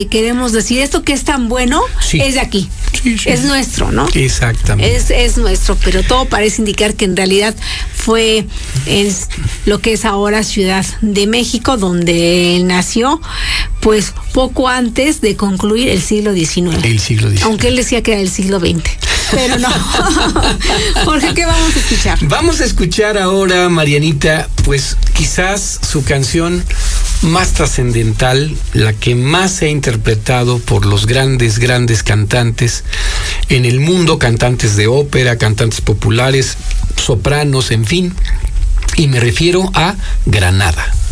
Y queremos decir, esto que es tan bueno, sí, es de aquí, sí, sí, es nuestro, ¿no? Exactamente. Es nuestro, pero todo parece indicar que en realidad es lo que es ahora Ciudad de México, donde nació, pues poco antes de concluir el siglo XIX. El siglo XIX. Aunque él decía que era el siglo XX. Pero no. Jorge, ¿qué vamos a escuchar? Vamos a escuchar ahora, Marianita, pues quizás su canción más trascendental, la que más se ha interpretado por los grandes cantantes en el mundo, cantantes de ópera, cantantes populares, sopranos, en fin, y me refiero a Granada.